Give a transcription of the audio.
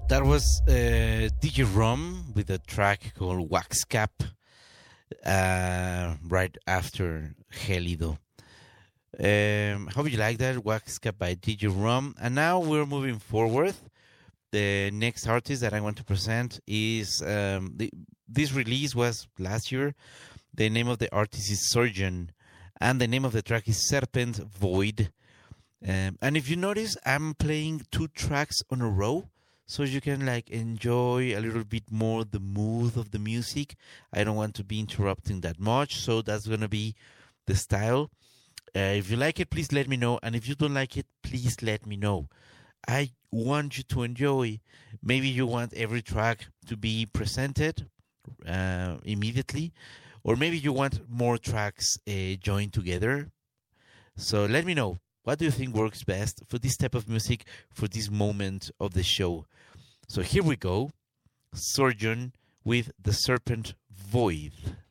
That was DJ Rom with a track called Wax Cap, right after Gelido. Hope you like that, Wax Cap by DJ Rom. And now we're moving forward. The next artist that I want to present is this release was last year. The name of the artist is Surgeon, and the name of the track is Serpent Void. And if you notice, I'm playing two tracks on a row, so you can like enjoy a little bit more the mood of the music. I don't want to be interrupting that much, so that's gonna be the style. If you like it, please let me know, and if you don't like it, please let me know. I want you to enjoy. Maybe you want every track to be presented immediately, or maybe you want more tracks joined together. So let me know. What do you think works best for this type of music, for this moment of the show? So here we go. Surgeon with the Serpent Void.